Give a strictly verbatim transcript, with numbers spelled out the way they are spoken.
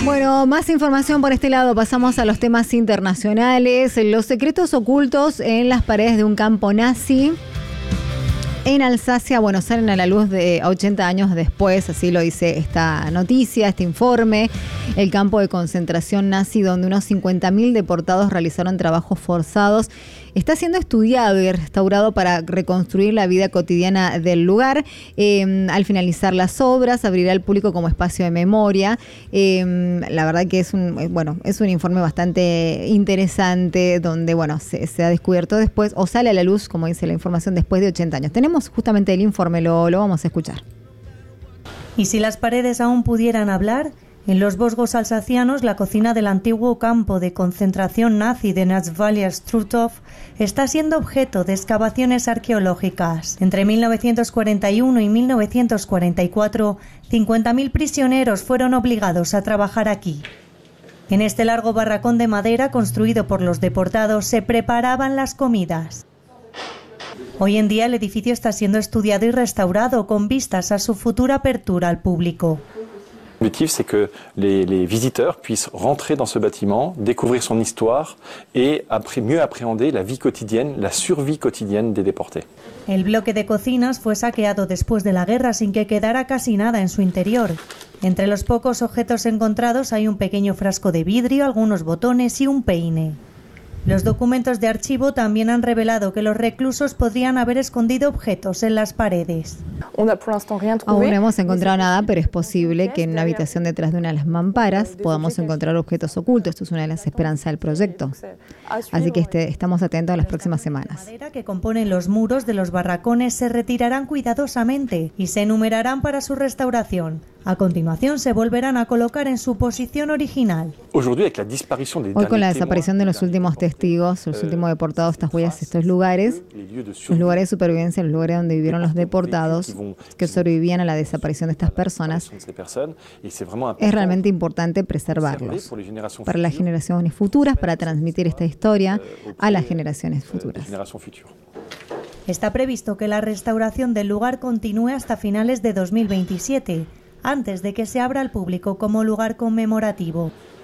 Bueno, más información por este lado. Pasamos a los temas internacionales. Los secretos ocultos en las paredes de un campo nazi en Alsacia, bueno, salen a la luz de ochenta años después, así lo dice esta noticia, este informe. El campo de concentración nazi, donde unos cincuenta mil deportados realizaron trabajos forzados, está siendo estudiado y restaurado para reconstruir la vida cotidiana del lugar. Eh, al finalizar las obras, abrirá al público como espacio de memoria. Eh, la verdad que es un, bueno, es un informe bastante interesante, donde bueno, se, se ha descubierto después, o sale a la luz, como dice la información, después de ochenta años. Tenemos justamente el informe, lo, lo vamos a escuchar. ¿Y si las paredes aún pudieran hablar? En los Vosgos alsacianos, la cocina del antiguo campo de concentración nazi de Natzweiler Struthof está siendo objeto de excavaciones arqueológicas. Entre mil novecientos cuarenta y uno y mil novecientos cuarenta y cuatro, cincuenta mil prisioneros fueron obligados a trabajar aquí. En este largo barracón de madera construido por los deportados se preparaban las comidas. Hoy en día el edificio está siendo estudiado y restaurado con vistas a su futura apertura al público. L'objectif, c'est que les, les visiteurs puissent rentrer dans ce bâtiment, découvrir son histoire et après, mieux appréhender la vie quotidienne, la survie quotidienne des déportés. El bloque de cocinas fue saqueado después de la guerra sin que quedara casi nada en su interior. Entre los pocos objetos encontrados hay un pequeño frasco de vidrio, algunos botones y un peine. Los documentos de archivo también han revelado que los reclusos podrían haber escondido objetos en las paredes. Aún no hemos encontrado nada, pero es posible que en una habitación detrás de una de las mamparas podamos encontrar objetos ocultos. Esto es una de las esperanzas del proyecto. Así que este, estamos atentos a las próximas semanas. La madera que componen los muros de los barracones se retirarán cuidadosamente y se enumerarán para su restauración. A continuación se volverán a colocar en su posición original. Hoy, con la desaparición de los últimos testigos, los últimos deportados, estas huellas, estos lugares, los lugares de supervivencia, los lugares donde vivieron los deportados que sobrevivían a la desaparición de estas personas, es realmente importante preservarlos para las generaciones futuras, para transmitir esta historia a las generaciones futuras. Está previsto que la restauración del lugar continúe hasta finales de dos mil veintisiete, antes de que se abra al público como lugar conmemorativo.